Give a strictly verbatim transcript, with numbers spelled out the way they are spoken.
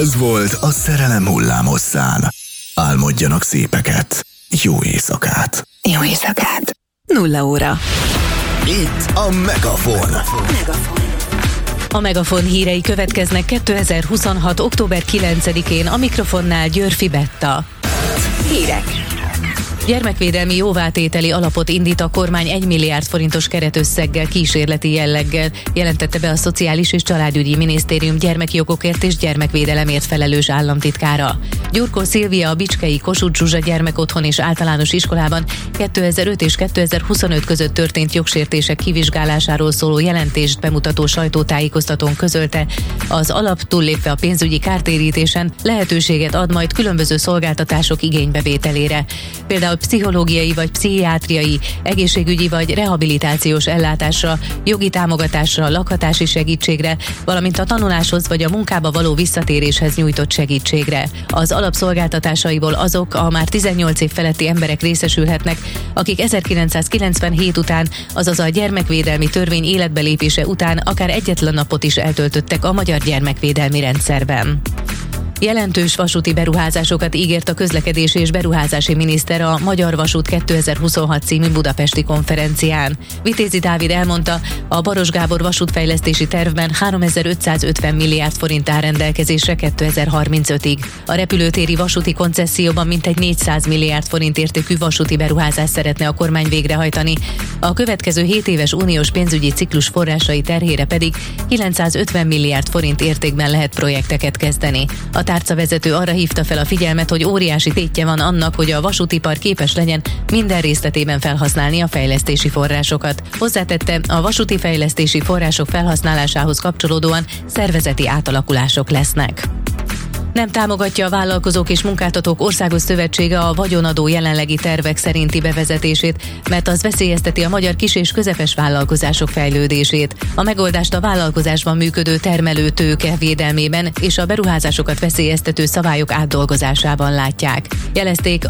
Ez volt a Szerelem hullámhosszán. Álmodjanak szépeket, jó éjszakát. Jó éjszakát. Nulla óra. Itt a Megafon. Megafon. A Megafon hírei következnek kétezer-huszonhat. október kilencedikén, a mikrofonnál Györfi Betta. Hírek. Gyermekvédelmi jóvátételi alapot indít a kormány egy milliárd forintos keretösszeggel kísérleti jelleggel, jelentette be a Szociális és Családügyi Minisztérium gyermekjogokért és gyermekvédelemért felelős államtitkára. Gyurkó Szilvia a Bicskei Kossuth Zsuzsa gyermekotthon és általános iskolában kétezer-öt és kétezer-huszonöt között történt jogsértések kivizsgálásáról szóló jelentést bemutató sajtótájékoztatón közölte, az alap túllépve a pénzügyi kártérítésen lehetőséget ad majd különböző szolgáltatások igénybevételére. Például pszichológiai vagy pszichiátriai, egészségügyi vagy rehabilitációs ellátásra, jogi támogatásra, lakhatási segítségre, valamint a tanuláshoz vagy a munkába való visszatéréshez nyújtott segítségre. Az alapszolgáltatásaiból azok a már tizennyolc év feletti emberek részesülhetnek, akik ezerkilencszázkilencvenhét után, azaz a gyermekvédelmi törvény életbelépése után akár egyetlen napot is eltöltöttek a magyar gyermekvédelmi rendszerben. Jelentős vasúti beruházásokat ígért a közlekedési és beruházási miniszter a Magyar Vasút kétezer-huszonhat című budapesti konferencián. Vitézi Dávid elmondta, a Baros Gábor vasútfejlesztési tervben háromezer-ötszázötven milliárd forint áll rendelkezésre kétezer-harmincötig. A repülőtéri vasúti koncesszióban mintegy négyszáz milliárd forint értékű vasúti beruházást szeretne a kormány végrehajtani. A következő hét éves uniós pénzügyi ciklus forrásai terhére pedig kilencszázötven milliárd forint értékben lehet projekteket kezdeni. A tárcavezető arra hívta fel a figyelmet, hogy óriási tétje van annak, hogy a vasútipar képes legyen minden részletében felhasználni a fejlesztési forrásokat. Hozzátette, a vasúti fejlesztési források felhasználásához kapcsolódóan szervezeti átalakulások lesznek. Nem támogatja a Vállalkozók és Munkáltatók Országos Szövetsége a vagyonadó jelenlegi tervek szerinti bevezetését, mert az veszélyezteti a magyar kis- és közepes vállalkozások fejlődését. A megoldást a vállalkozásban működő termelő tőke védelmében és a beruházásokat veszélyeztető szabályok átdolgozásában látják. Jelezték,